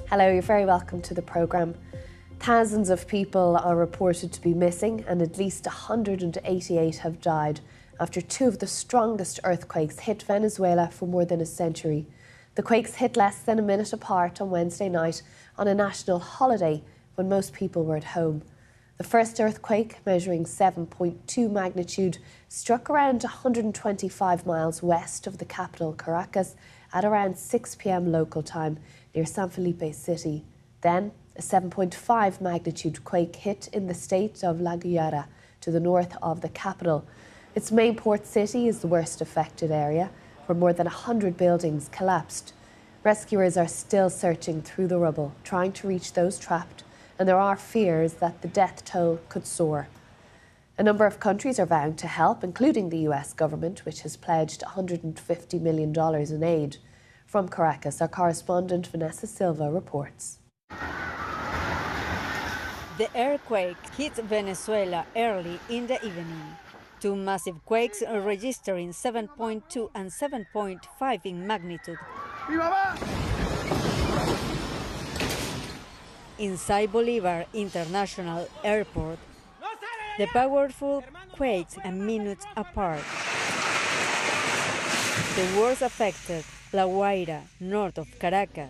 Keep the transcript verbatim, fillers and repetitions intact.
Hello, you're very welcome to the programme. Thousands of people are reported to be missing and at least one hundred eighty-eight have died after two of the strongest earthquakes hit Venezuela for more than a century. The quakes hit less than a minute apart on Wednesday night on a national holiday when most people were at home. The first earthquake, measuring seven point two magnitude, struck around one hundred twenty-five miles west of the capital, Caracas, at around six p m local time near San Felipe City. Then, a seven point five magnitude quake hit in the state of La Guaira, to the north of the capital. Its main port city is the worst affected area, where more than one hundred buildings collapsed. Rescuers are still searching through the rubble, trying to reach those trapped, and there are fears that the death toll could soar. A number of countries are vowing to help, including the U S government, which has pledged one hundred fifty million dollars in aid. From Caracas, our correspondent Vanessa Silva reports. The earthquake hit Venezuela early in the evening. Two massive quakes registering seven point two and seven point five in magnitude. Inside Bolivar International Airport, the powerful quakes a minute apart. The worst affected, La Guaira, north of Caracas,